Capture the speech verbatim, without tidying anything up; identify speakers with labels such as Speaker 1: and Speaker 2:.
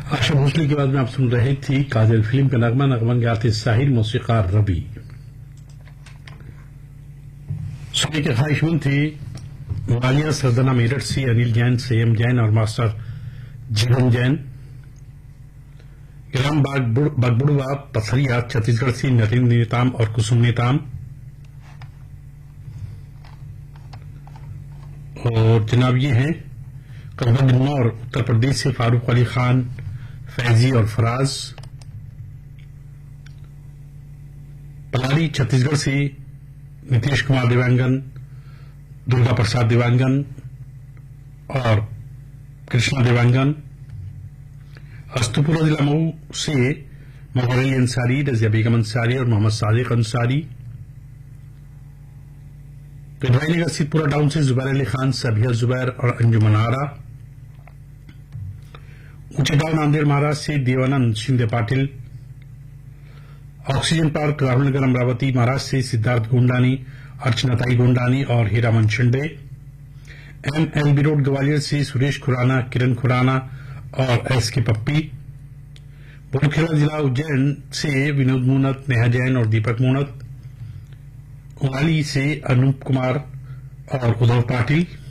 Speaker 1: आशा भोसले के बाद में आप सुन रहे थी काजल फिल्म का नगमा। नगमा गाते साहिल, मौसीकार रवि। सुनने की ख्वाहिशमंद थी वालिया सरदना मेरठ से अनिल जैन, संयम जैन और मास्टर जीवन जैन। ग्राम बागबुड़वा पथरिया छत्तीसगढ़ से नरेंद्र नेताम और कुसुम नेताम। और जनाब ये हैं कस्बा बिन्नौर उत्तर प्रदेश से फारूक अली खान, फैजी और फराज। पलारी छत्तीसगढ़ से नीतीश कुमार देवांगन, दुर्गा प्रसाद देवांगन और कृष्णा देवांगन। अस्तुपुरा जिला मऊ से मोहम्मद अली अंसारी, रजिया बेगम अंसारी और मोहम्मद सादिक अंसारी। गढ़वाई नगर सिद्धपुरा टाउन से जुबैर अली खान, सबिया जुबैर और अंजुमन आरा। ऊंचे गांव नांदेड़ महाराज से देवानंद शिंदे पाटिल। ऑक्सीजन पार्क राहुलनगर अमरावती महाराज से सिद्धार्थ गोंडानी, अर्चनाताई गोंडानी और Hiraman Shinde. M L B road Gwalior से सुरेश खुराना, किरण खुराना और एस के पप्पी। बुरुखेड़ा जिला उज्जैन से विनोद मूनत, नेहा जैन और दीपक मूनत। उमाली से अनूप कुमार और उद्धव पाटिल।